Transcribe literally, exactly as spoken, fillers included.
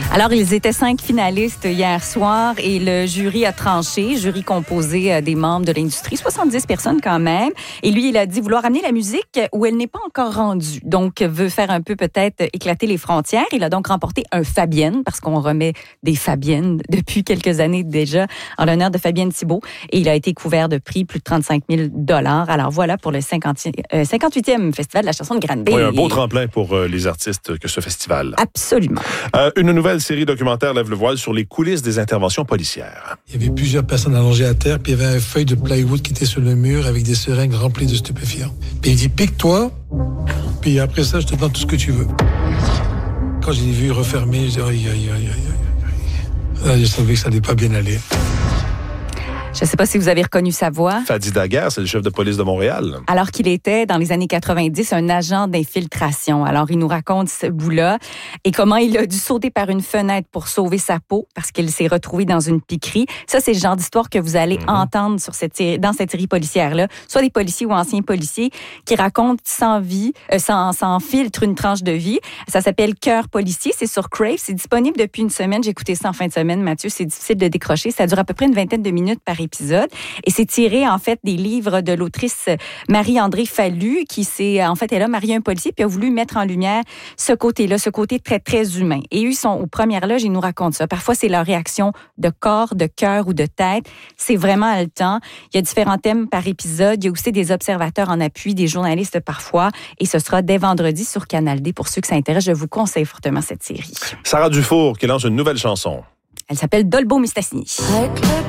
Alors, ils étaient cinq finalistes hier soir et le jury a tranché, jury composé des membres de l'industrie, soixante-dix personnes quand même. Et lui, il a dit vouloir amener la musique où elle n'est pas encore rendue. Donc, veut faire un peu peut-être éclater les frontières. Il a donc remporté un Fabienne, parce qu'on remet des Fabiennes depuis quelques années déjà, en l'honneur de Fabienne Thibault. Et il a été couvert de prix, plus de trente-cinq mille dollars. Alors voilà pour le cinquante-huitième Festival de la chanson de Granby. Oui, un beau tremplin pour euh, les artistes que ce festival. Absolument. Euh, une nouvelle série documentaire lève le voile sur les coulisses des interventions policières. Il y avait plusieurs personnes allongées à terre, puis il y avait un feuille de plywood qui était sur le mur avec des seringues remplies de stupéfiants. Puis il dit, pique-toi, puis après ça, je te donne tout ce que tu veux. Quand j'ai vu refermer, j'ai dit, aïe, aïe, aïe, aïe, aïe. Là, j'ai savais que ça n'allait pas bien aller. Je ne sais pas si vous avez reconnu sa voix. Fadi Daguerre, c'est le chef de police de Montréal. Alors qu'il était, dans les années quatre-vingt-dix, un agent d'infiltration. Alors, il nous raconte ce bout-là et comment il a dû sauter par une fenêtre pour sauver sa peau parce qu'il s'est retrouvé dans une piquerie. Ça, c'est le genre d'histoire que vous allez mm-hmm. entendre sur cette série, dans cette série policière-là. Soit des policiers ou anciens policiers qui racontent sans vie, euh, sans, sans filtre une tranche de vie. Ça s'appelle Cœur policier. C'est sur Crave. C'est disponible depuis une semaine. J'ai écouté ça en fin de semaine, Mathieu. C'est difficile de décrocher. Ça dure à peu près une vingtaine de minutes par épisode. Et c'est tiré, en fait, des livres de l'autrice Marie-André Fallu, qui s'est, en fait, elle a marié un policier puis a voulu mettre en lumière ce côté-là, ce côté très, très humain. Et eux, ils sont aux premières loges, ils nous racontent ça. Parfois, c'est leur réaction de corps, de cœur ou de tête. C'est vraiment haletant. Il y a différents thèmes par épisode. Il y a aussi des observateurs en appui, des journalistes parfois. Et ce sera dès vendredi sur Canal D. Pour ceux que ça intéresse, je vous conseille fortement cette série. Sarah Dufour qui lance une nouvelle chanson. Elle s'appelle Dolbo Mistassini.